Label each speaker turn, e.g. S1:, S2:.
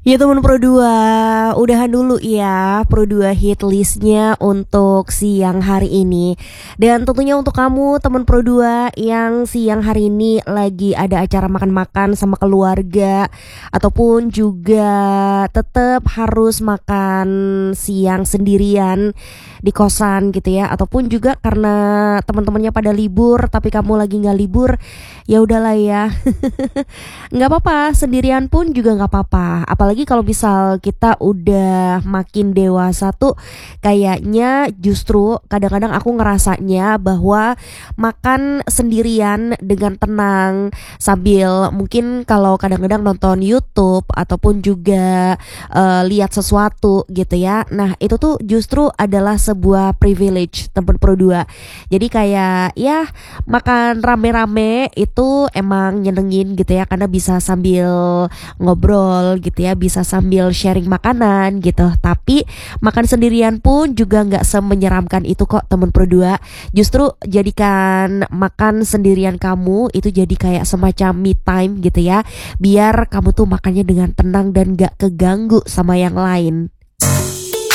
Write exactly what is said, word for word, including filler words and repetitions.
S1: Ya teman Pro dua, udahan dulu ya Pro dua hit listnya untuk siang hari ini. Dan tentunya untuk kamu teman Pro dua yang siang hari ini lagi ada acara makan-makan sama keluarga, ataupun juga tetap harus makan siang sendirian di kosan gitu ya, ataupun juga karena teman-temannya pada libur tapi kamu lagi nggak libur, ya udahlah ya. Nggak apa-apa, sendirian pun juga nggak apa-apa. Apalagi kalau misal kita udah makin dewasa tuh, kayaknya justru kadang-kadang aku ngerasanya bahwa makan sendirian dengan tenang sambil mungkin kalau kadang-kadang nonton YouTube ataupun juga uh, lihat sesuatu gitu ya. Nah itu tuh justru adalah sebuah privilege teman Pro dua. Jadi kayak ya makan rame-rame itu emang nyenengin gitu ya, karena bisa sambil ngobrol gitu ya, bisa sambil sharing makanan gitu. Tapi makan sendirian pun juga nggak semenyeramkan itu kok temen Pro dua. Justru jadikan makan sendirian kamu itu jadi kayak semacam me time gitu ya, biar kamu tuh makannya dengan tenang dan nggak keganggu sama yang lain.